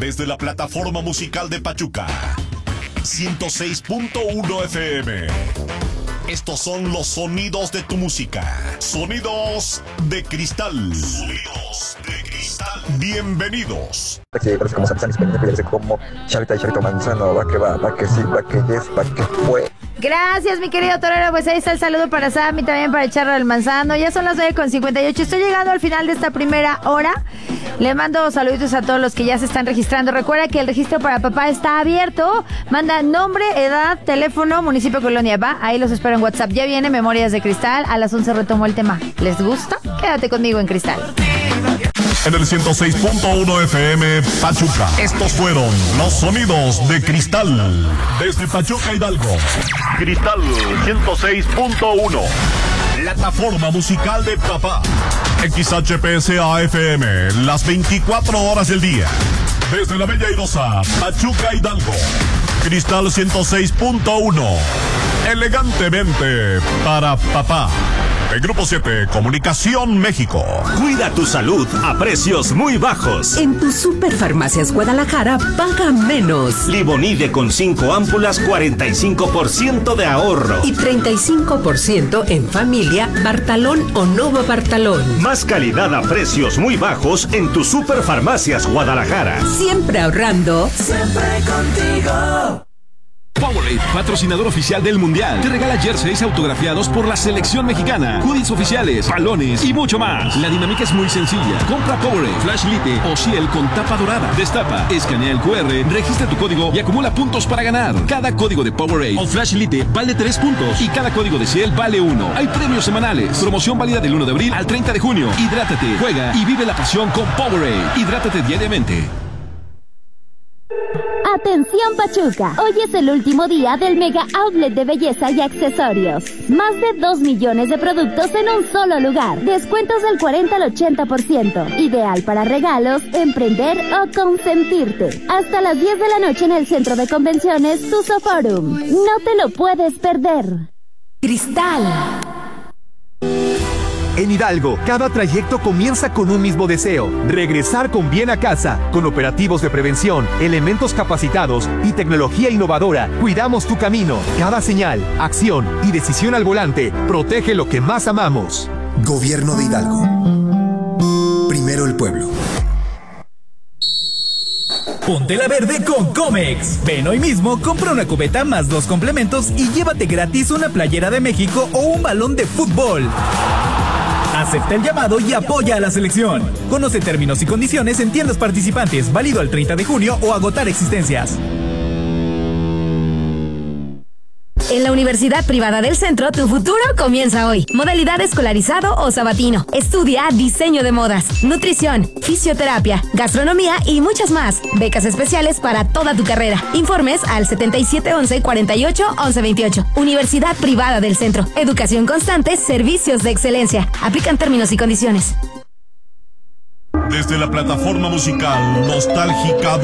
Desde la plataforma musical de Pachuca, 106.1 FM. Estos son los sonidos de tu música. Sonidos de cristal. Sonidos de cristal. Bienvenidos. Sí, parece como Samsung disponible, como Chavita y Chavito Manzano, va que sí, va que yes, va que fue. Gracias, mi querido torero. Pues ahí está el saludo para Sam y también para el Charro del Manzano. Ya son las 9:58. Estoy llegando al final de esta primera hora. Le mando saluditos a todos los que ya se están registrando. Recuerda que el registro para papá está abierto. Manda nombre, edad, teléfono, municipio, colonia. Va, ahí los espero en WhatsApp. Ya viene Memorias de Cristal. A las 11 retomo el tema. ¿Les gusta? Quédate conmigo en Cristal. En el 106.1 FM Pachuca. Estos fueron los sonidos de Cristal. Desde Pachuca, Hidalgo. Cristal 106.1. Plataforma musical de papá. XHPSA FM. Las 24 horas del día. Desde la Bella Airosa, Pachuca, Hidalgo. Cristal 106.1. Elegantemente para papá. El Grupo 7, Comunicación México. Cuida tu salud a precios muy bajos. En tu Superfarmacias Guadalajara, paga menos. Livonide con 5 ámpulas, 45% de ahorro. Y 35% en familia, Bartalón o Nova Bartalón. Más calidad a precios muy bajos en tu Superfarmacias Guadalajara. Siempre ahorrando. Siempre contigo. Powerade, patrocinador oficial del Mundial, te regala jerseys autografiados por la selección mexicana, hoodies oficiales, balones y mucho más. La dinámica es muy sencilla. Compra Powerade, Flash Lite o Ciel con tapa dorada. Destapa, escanea el QR, registra tu código y acumula puntos para ganar. Cada código de Powerade o Flash Lite vale 3 puntos y cada código de Ciel vale 1. Hay premios semanales. Promoción válida del 1 de abril al 30 de junio. Hidrátate, juega y vive la pasión con Powerade. Hidrátate diariamente. Atención Pachuca, hoy es el último día del Mega Outlet de belleza y accesorios. Más de 2 millones de productos en un solo lugar. Descuentos del 40 al 80%. Ideal para regalos, emprender o consentirte. Hasta las 10 de la noche en el Centro de Convenciones Tuzo Forum. No te lo puedes perder. Cristal. En Hidalgo, cada trayecto comienza con un mismo deseo: regresar con bien a casa. Con operativos de prevención, elementos capacitados y tecnología innovadora, cuidamos tu camino. Cada señal, acción y decisión al volante protege lo que más amamos. Gobierno de Hidalgo. Primero el pueblo. Ponte la verde con Comex. Ven hoy mismo, compra una cubeta más 2 complementos y llévate gratis una playera de México o un balón de fútbol. Acepta el llamado y apoya a la selección. Conoce términos y condiciones en tiendas participantes, válido al 30 de junio o agotar existencias. En la Universidad Privada del Centro, tu futuro comienza hoy. Modalidad escolarizado o sabatino. Estudia diseño de modas, nutrición, fisioterapia, gastronomía y muchas más. Becas especiales para toda tu carrera. Informes al 7711-481128. Universidad Privada del Centro. Educación constante, servicios de excelencia. Aplican términos y condiciones. Desde la plataforma musical nostálgica